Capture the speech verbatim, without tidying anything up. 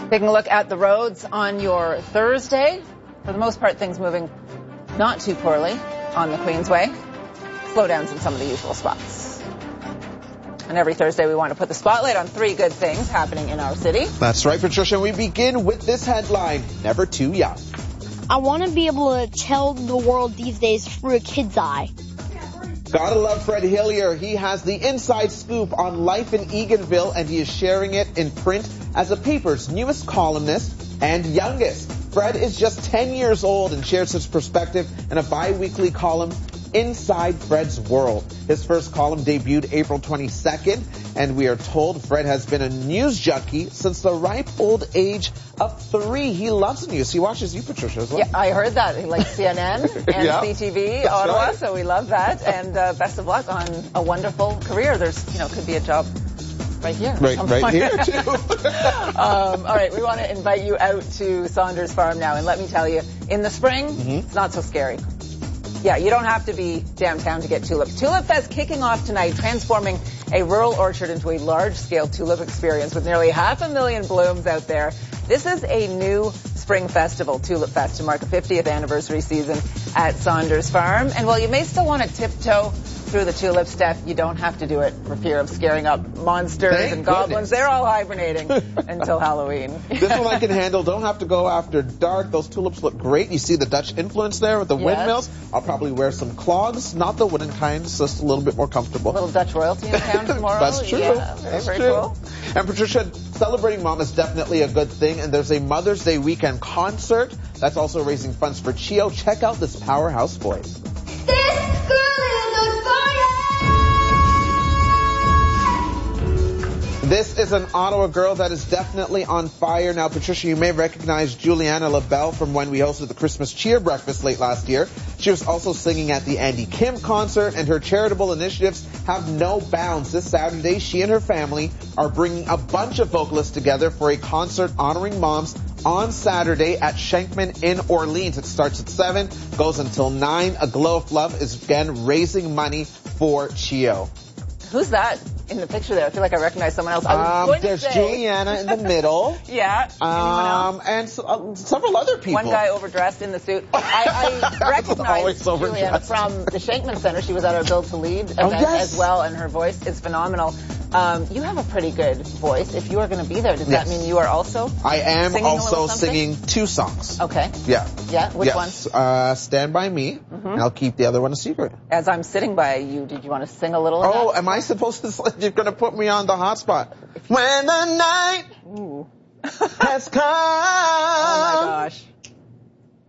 Taking a look at the roads on your Thursday. For the most part, things moving not too poorly on the Queensway. Slowdowns in some of the usual spots. And every Thursday, we want to put the spotlight on three good things happening in our city. That's right, Patricia. We begin with this headline, Never Too Young. I want to be able to tell the world these days through a kid's eye. Gotta love Fred Hillier. He has the inside scoop on life in Eganville, and he is sharing it in print as the paper's newest columnist and youngest. Fred is just ten years old and shares his perspective in a bi-weekly column, Inside Fred's World. His first column debuted April twenty-second, and we are told Fred has been a news junkie since the ripe old age of three. He loves news. He watches you, Patricia, as well. Yeah, I heard that. He likes C N N and yeah, C T V, Ottawa, right. So we love that. And uh, best of luck on a wonderful career. There's, you know, could be a job right here. Right, right here, too. um, all right, we want to invite you out to Saunders Farm now. And let me tell you, in the spring, mm-hmm. it's not so scary. Yeah, you don't have to be downtown to get tulips. Tulip Fest kicking off tonight, transforming a rural orchard into a large-scale tulip experience with nearly half a million blooms out there. This is a new spring festival, Tulip Fest, to mark a fiftieth anniversary season at Saunders Farm. And while you may still want to tiptoe through the tulip stuff, you don't have to do it for fear of scaring up monsters Thank and goblins. goodness. They're all hibernating until Halloween. This one I can handle. Don't have to go after dark. Those tulips look great. You see the Dutch influence there with the Yes. windmills. I'll probably wear some clogs, not the wooden kinds, just a little bit more comfortable. A little Dutch royalty in town tomorrow. That's true. Yeah, very, That's very true. cool. And Patricia, celebrating mom is definitely a good thing, and there's a Mother's Day weekend concert that's also raising funds for CHEO. Check out this powerhouse voice. This girl is on fire! This is an Ottawa girl that is definitely on fire. Now, Patricia, you may recognize Juliana LaBelle from when we hosted the Christmas Cheer Breakfast late last year. She was also singing at the Andy Kim concert, and her charitable initiatives have no bounds. This Saturday, she and her family are bringing a bunch of vocalists together for a concert honoring moms on Saturday at Shenkman in Orleans. It starts at seven, goes until nine. A Glow of Love is, again, raising money for CHEO. Who's that in the picture there? I feel like I recognize someone else. I was Um, going to there's say, Juliana in the middle. Yeah. Anyone else? Um, and so, uh, several other people. One guy overdressed in the suit. I, I recognize Always Juliana overdressed. from the Shenkman Center. She was at our Build to Lead event Oh, yes. as well, and her voice is phenomenal. Um, you have a pretty good voice. If you are going to be there, does Yes. that mean you are also I am singing a also little something? singing two songs. Okay. Yeah. Yeah, which yes. one? Uh, Stand By Me, Mm-hmm. and I'll keep the other one a secret. As I'm sitting by you, did you want to sing a little of Oh, that? am I supposed to? You're going to put me on the hot spot. When the night Ooh. has come. Oh, my